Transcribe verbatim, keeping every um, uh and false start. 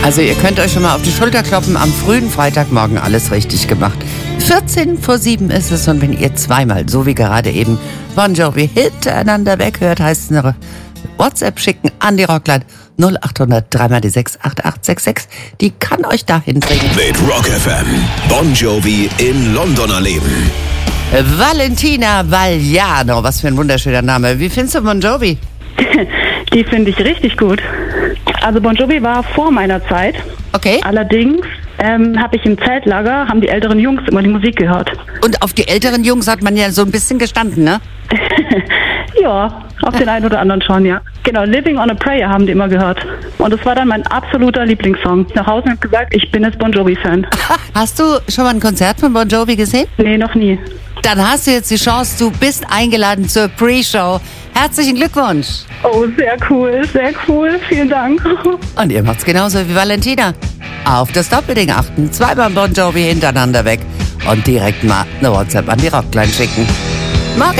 Also ihr könnt euch schon mal auf die Schulter kloppen, am frühen Freitagmorgen alles richtig gemacht. vierzehn vor sieben ist es und wenn ihr zweimal, so wie gerade eben, Bon Jovi hintereinander weghört, heißt es eine WhatsApp schicken an die Rockline null acht hundert drei mal die sechs acht acht sechs sechs. Die kann euch dahin bringen. Mit Rock F M. Bon Jovi im Londoner Leben. Valentina Vagliano, was für ein wunderschöner Name. Wie findest du Bon Jovi? Die finde ich richtig gut. Also Bon Jovi war vor meiner Zeit. Okay. Allerdings ähm, habe ich im Zeltlager, haben die älteren Jungs immer die Musik gehört. Und auf die älteren Jungs hat man ja so ein bisschen gestanden, ne? Ja, auf den einen oder anderen schon, ja. Genau, Living on a Prayer haben die immer gehört. Und das war dann mein absoluter Lieblingssong. Nach Hause und gesagt, ich bin jetzt Bon Jovi-Fan. Hast du schon mal ein Konzert von Bon Jovi gesehen? Nee, noch nie. Dann hast du jetzt die Chance, du bist eingeladen zur Pre-Show. Herzlichen Glückwunsch. Oh, sehr cool, sehr cool. Vielen Dank. Und ihr macht's genauso wie Valentina. Auf das Doppelding achten, zweimal Bon Jovi hintereinander weg und direkt mal eine WhatsApp an die Rockline schicken. Morgen.